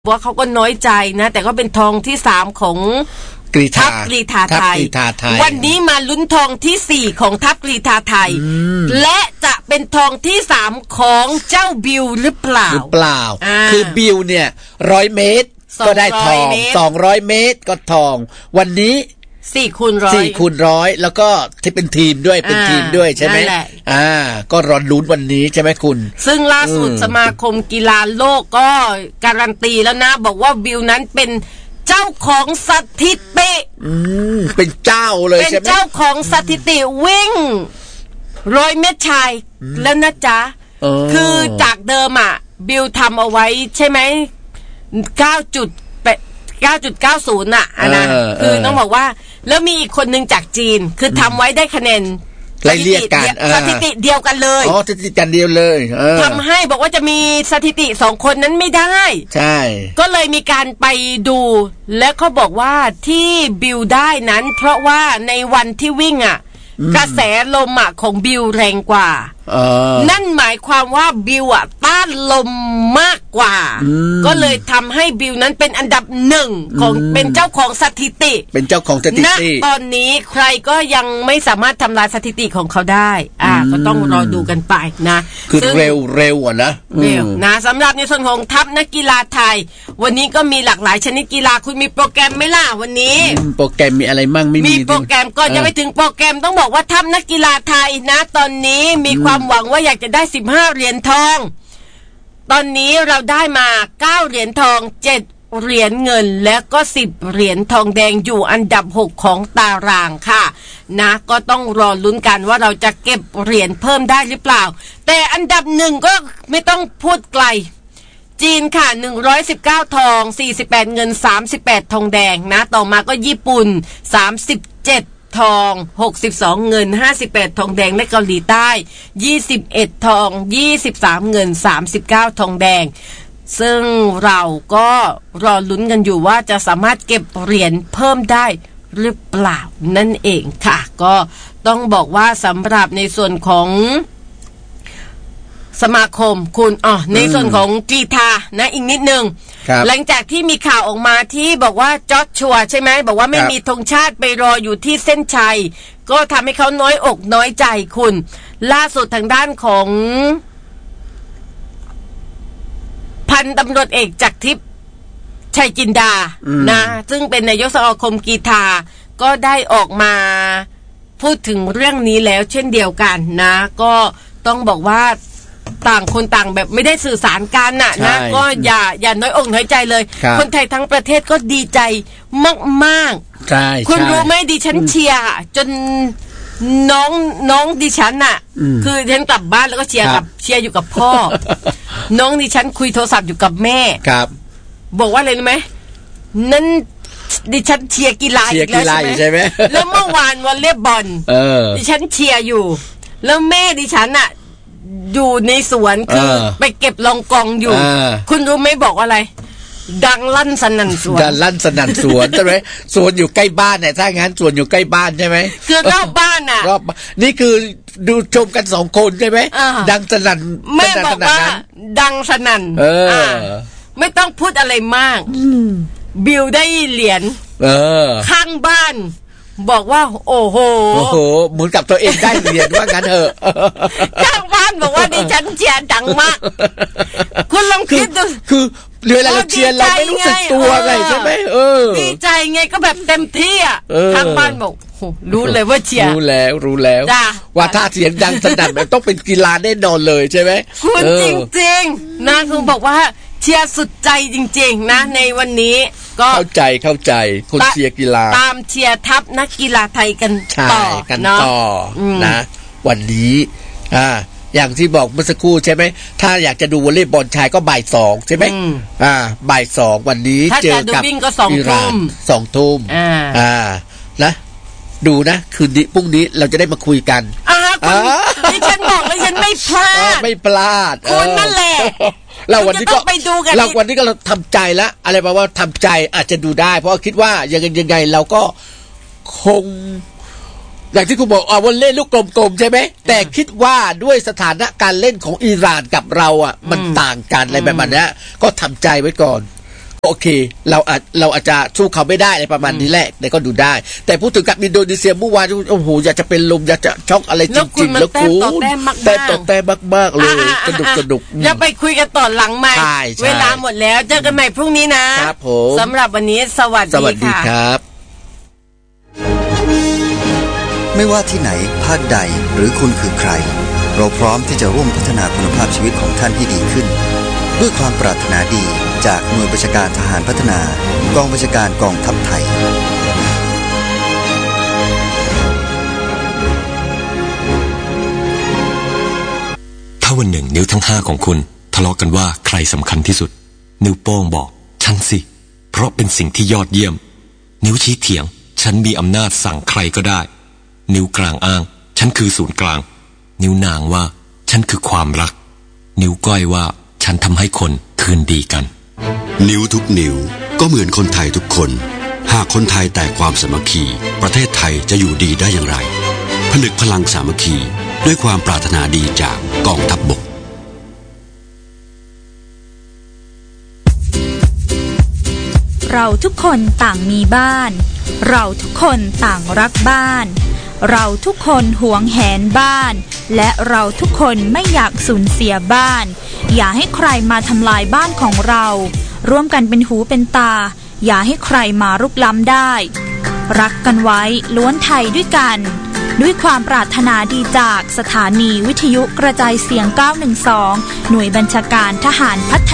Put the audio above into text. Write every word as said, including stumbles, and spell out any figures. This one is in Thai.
ว่าเขาก็น้อยใจนะแต่ก็เป็นทองที่สามของทัพกรีฑาไทยวันนี้มาลุ้นทองที่สี่ของทัพกรีฑาไทยและจะเป็นทองที่สามของเจ้าบิวหรือเปล่าหรือเปล่าคือบิวเนี่ยร้อยเมตรก็ได้ทองสองร้อยเมตรก็ทองวันนี้สี่คูณร้อยสี่คูณร้อยแล้วก็ที่เป็นทีมด้วยเป็นทีมด้วยใช่ไหมอ่าก็รอลุ้นวันนี้ใช่ไหมคุณซึ่งล่าสุดสมาคมกีฬาโลกก็การันตีแล้วนะบอกว่าบิวนั้นเป็นเจ้าของสถิติอืมเป็นเจ้าเลยใช่ไหมเป็นเจ้าของสถิติวิ่งร้อยเมตรชายแล้วนะจ๊ะคือจากเดิมอ่ะบิวทำเอาไว้ใช่ไหมเก้าจุดเก้าจุดเก้าศูนย์อ่ะนะคือต้องบอกว่าแล้วมีอีกคนนึงจากจีนคือทำไว้ได้คะแนนไล่เรียกกันสถิติเดียวกันเลยอ๋อสถิติกันเดียวเลยทำให้บอกว่าจะมีสถิติสองคนนั้นไม่ได้ใช่ก็เลยมีการไปดูและเขาบอกว่าที่บิวได้นั้นเพราะว่าในวันที่วิ่งอ่ะกระแสลมอ่ะของบิวแรงกว่านั่นหมายความว่าบิวอ่ะต้านลมมากกว่าก็เลยทำให้บิวนั้นเป็นอันดับหนึ่งของเป็นเจ้าของสถิติเป็นเจ้าของสถิติณตอนนี้ใครก็ยังไม่สามารถทำลายสถิติของเขาได้อ่าก็ต้องรอดูกันไปนะคือเร็วเร็วอ่ะนะเร็วนะสำหรับในส่วนของทัพนักกีฬาไทยวันนี้ก็มีหลากหลายชนิดกีฬาคุณมีโปรแกรมไหมล่ะวันนี้โปรแกรมมีอะไรมั่งไม่มีมีโปรแกรมก่อนจะไปถึงโปรแกรมต้องบอกว่าทัพนักกีฬาไทยนะตอนนี้มีความหวังว่าอยากจะได้สิบห้าเหรียญทองตอนนี้เราได้มาเก้าเหรียญทองเจ็ดเหรียญเงินและก็สิบเหรียญทองแดงอยู่อันดับหกของตารางค่ะนะก็ต้องรอลุ้นกันว่าเราจะเก็บเหรียญเพิ่มได้หรือเปล่าแต่อันดับหนึ่งก็ไม่ต้องพูดไกลจีนค่ะหนึ่งร้อยสิบเก้าทองสี่สิบแปดเงินสามสิบแปดทองแดงนะต่อมาก็ญี่ปุ่นสามสิบเจ็ดทองหกสิบสองเงินห้าสิบแปดทองแดงและเกาหลีใต้ยี่สิบเอ็ดทองยี่สิบสามเงินสามสิบเก้าทองแดงซึ่งเราก็รอลุ้นกันอยู่ว่าจะสามารถเก็บเหรียญเพิ่มได้หรือเปล่านั่นเองค่ะก็ต้องบอกว่าสำหรับในส่วนของสมาคมคุณอ๋อในส่วนของกรีฑานะอีกนิดนึงหลังจากที่มีข่าวออกมาที่บอกว่าจอร์จชัวใช่ไหมบอกว่าไม่มีธงชาติไปรออยู่ที่เส้นชัยก็ทำให้เขาน้อยอกน้อยใจคุณล่าสุดทางด้านของพันตำรวจเอกจักรทิพย์ชัยจินดานะซึ่งเป็นนายกสมาคมกรีฑาก็ได้ออกมาพูดถึงเรื่องนี้แล้วเช่นเดียวกันนะก็ต้องบอกว่าต่างคนต่างแบบไม่ได้สื่อสารกันน่ะนะก็อย่าอย่าน้อยอกน้อยใจเลยคนไทยทั้งประเทศก็ดีใจมากๆใช่คุณรู้ไหมดิฉันเชียร์จนน้องน้องดิฉันน่ะคือดิฉันกลับบ้านแล้วก็เชียร์กับเชียร์อยู่กับพ่อ น้องดิฉันคุยโทรศัพท์อยู่กับแม่ครับบอกว่าอะไรรู้ไหมนั่นดิฉันเชียร์กีฬาอีกแล้วใช่ไหมแล้วเมื่อวานวอลเลย์บอลดิฉันเชียร์อยู่แล้วแม่ดิฉันน่ะอยู่ในสวนคือไปเก็บลองกองอยู่คุณรู้ไหมบอกอะไรดังลั่นสนั่นสวนดังลั่นสนั่นสวนใช่ไหมสวนอยู่ใกล้บ้านเนี่ยถ้างั้นสวนอยู่ใกล้บ้านใช่ไหมคือรอบบ้านอ่ะรอบนี่คือดูชมกันสองคนใช่ไหมดังสนั่นแม่บอกว่าดังสนั่นเออไม่ต้องพูดอะไรมากบิวได้เหรียญข้างบ้านบอกว่าโอ้โหโอ้โหเหมือนกับตัวเองได้เหรียญว่างั้นเถอะข้างบ้านบอกว่าดิฉันเชียร์ดังมากคุณลองคิดดูคือเวลาเราเชียร์เราไม่รู้สึกตัวไงใช่ไหมเออดีใจไงก็แบบเต็มที่อ่ะข้างบ้านบอกรู้เลยว่าเชียร์รู้แล้วรู้แล้วว่าถ้าเสียงดังสนั่นมันต้องเป็นกีฬาแน่นอนเลยใช่ไหมคุณจริงๆนะคุณบอกว่าเชียร์สุดใจจริงๆนะในวันนี้ก็เข้าใจเข้าใจคนเชียร์กีฬาตามเชียร์ทัพนักกีฬาไทยกันต่อกันต่อนะวันนี้อ่าอย่างที่บอกเมื่อสักครู่ใช่ไหมถ้าอยากจะดูวอลเลย์บอลชายก็บ่ายสองใช่ไหมอ่าบ่ายสองวันนี้เจอกับอิหร่านสองทุ่มอ่านะดูนะคืนนี้พรุ่งนี้เราจะได้มาคุยกันอ่าคุณดิฉันบอกเลยฉันไม่พลาดไม่พลาดคุณนั่นแหละเราวันนี้ก็เราวันนี้ก็เราทำใจแล้วอะไรแปลว่าทำใจอาจจะดูได้เพราะคิดว่ายังไงยังไงเราก็คงอย่างที่คุณบอกอ๋อวันเล่นลูกกลมๆใช่ไหมแต่คิดว่าด้วยสถานะการเล่นของอิหร่านกับเราอ่ะมันต่างกันอะไรแบบนี้ก็ทำใจไว้ก่อนโอเคเราอาจเราอาจจะสู้เขาไม่ได้อะไรประมาณนี้แหละแต่ก็ดูได้แต่พูดถึงกับอินโดนีเซียเมื่อวานโอ้โหอยากจะเป็นลมอยากจะช็อกอะไรจริงๆแล้วคุณแต่ต่อแต่มากๆเลยสนุกสนุกอย่าไปคุยกันต่อหลังใหม่เวลาหมดแล้วเจอกันใหม่พรุ่งนี้นะครับผมสำหรับวันนี้สวัสดีค่ะสวัสดีครับไม่ว่าที่ไหนภาคใดหรือคุณคือใครเราพร้อมที่จะร่วมพัฒนาคุณภาพชีวิตของท่านให้ดีขึ้นด้วยความปรารถนาดีจากหน่วยบัญชาการทหารพัฒนากองบัญชาการกองทัพไทยถ้าวันหนึ่งนิ้วทั้งห้าของคุณทะเลาะกันว่าใครสำคัญที่สุดนิ้วโป้งบอกฉันสิเพราะเป็นสิ่งที่ยอดเยี่ยมนิ้วชี้เถียงฉันมีอำนาจสั่งใครก็ได้นิ้วกลางอ้างฉันคือศูนย์กลางนิ้วนางว่าฉันคือความรักนิ้วก้อยว่าฉันทำให้คนคืนดีกันนิ้วทุกนิ้วก็เหมือนคนไทยทุกคนหากคนไทยแต่ความสามัคคีประเทศไทยจะอยู่ดีได้อย่างไรผนึกพลังสามัคคีด้วยความปรารถนาดีจากกองทัพบกเราทุกคนต่างมีบ้านเราทุกคนต่างรักบ้านเราทุกคนหวงแหนบ้านและเราทุกคนไม่อยากสูญเสียบ้านอย่าให้ใครมาทำลายบ้านของเราร่วมกันเป็นหูเป็นตาอย่าให้ใครมารุกล้ำได้รักกันไว้ล้วนไทยด้วยกันด้วยความปรารถนาดีจากสถานีวิทยุกระจายเสียงเก้าหนึ่งสองหน่วยบัญชาการทหารพัฒ